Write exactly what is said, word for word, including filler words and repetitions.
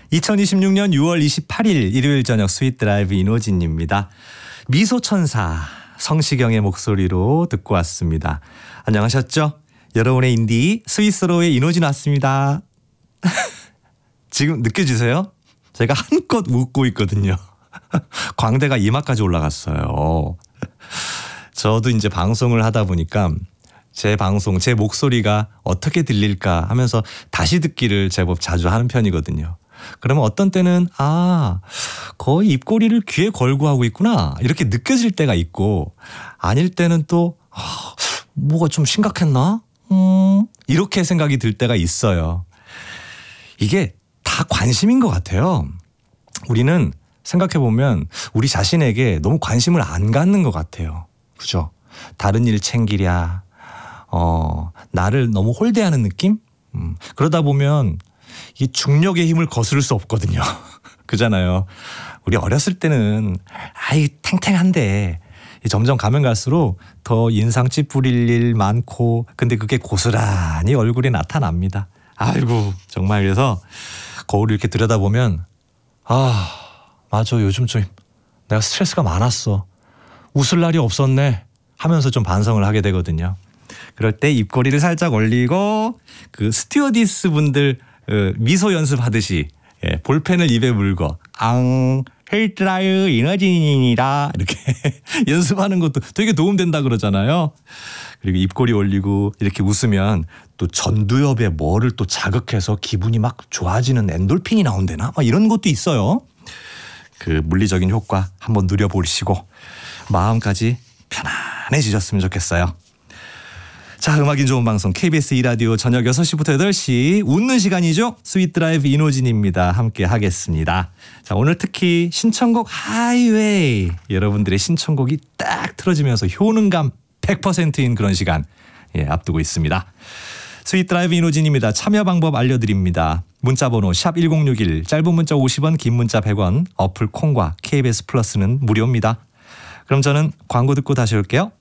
이천이십육년 유월 이십팔일 일요일 저녁 스윗 드라이브 이노진입니다. 미소천사 성시경의 목소리로 듣고 왔습니다. 안녕하셨죠? 여러분의 인디 스위스로의 이노진 왔습니다. 지금 느껴지세요? 제가 한껏 웃고 있거든요. 광대가 이마까지 올라갔어요. 저도 이제 방송을 하다 보니까 제 방송, 제 목소리가 어떻게 들릴까 하면서 다시 듣기를 제법 자주 하는 편이거든요. 그러면 어떤 때는 아 거의 입꼬리를 귀에 걸고 하고 있구나 이렇게 느껴질 때가 있고, 아닐 때는 또 아, 뭐가 좀 심각했나? 음, 이렇게 생각이 들 때가 있어요. 이게 다 관심인 것 같아요. 우리는 생각해보면 우리 자신에게 너무 관심을 안 갖는 것 같아요. 그죠? 다른 일 챙기랴, 어, 나를 너무 홀대하는 느낌? 음, 그러다 보면 이 중력의 힘을 거스를 수 없거든요. 그잖아요. 우리 어렸을 때는 아이 탱탱한데 점점 가면 갈수록 더 인상 찌푸릴 일 많고, 근데 그게 고스란히 얼굴에 나타납니다. 아이고 정말. 그래서 거울을 이렇게 들여다보면 아 맞아, 요즘 좀 내가 스트레스가 많았어, 웃을 날이 없었네 하면서 좀 반성을 하게 되거든요. 그럴 때 입꼬리를 살짝 올리고 그 스튜어디스 분들 미소 연습하듯이 볼펜을 입에 물고 앙 헬드라이브 이너진입니다 이렇게 연습하는 것도 되게 도움된다 그러잖아요. 그리고 입꼬리 올리고 이렇게 웃으면 또 전두엽에 뭐를 또 자극해서 기분이 막 좋아지는 엔돌핀이 나온대나 막 이런 것도 있어요. 그 물리적인 효과 한번 누려보시고 마음까지 편안해지셨으면 좋겠어요. 자, 음악인 좋은 방송 케이비에스 이 라디오 저녁 여섯 시부터 여덟 시 웃는 시간이죠. 스윗 드라이브 이노진입니다. 함께 하겠습니다. 자, 오늘 특히 신청곡 하이웨이, 여러분들의 신청곡이 딱 틀어지면서 효능감 백 퍼센트인 그런 시간 예, 앞두고 있습니다. 스윗 드라이브 이노진입니다. 참여 방법 알려드립니다. 문자번호 샵 일공육일, 짧은 문자 오십 원, 긴 문자 백 원, 어플 콩과 케이비에스 플러스는 무료입니다. 그럼 저는 광고 듣고 다시 올게요.